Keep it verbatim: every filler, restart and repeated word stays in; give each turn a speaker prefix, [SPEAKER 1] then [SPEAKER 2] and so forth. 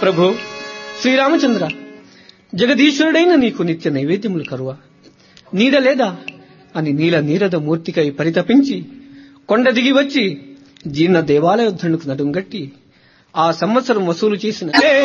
[SPEAKER 1] ప్రభు శ్రీరామచంద్ర, జగదీశ్వరుడైన నీకు నిత్య నైవేద్యములు కరువా? నీడ లేదా అని నీల నీరద మూర్తికై పరితపించి కొండ దిగి వచ్చి జీర్ణ దేవాలయోద్ధరణకు నడుంగట్టి ఆ సంవత్సరం వసూలు చేసిన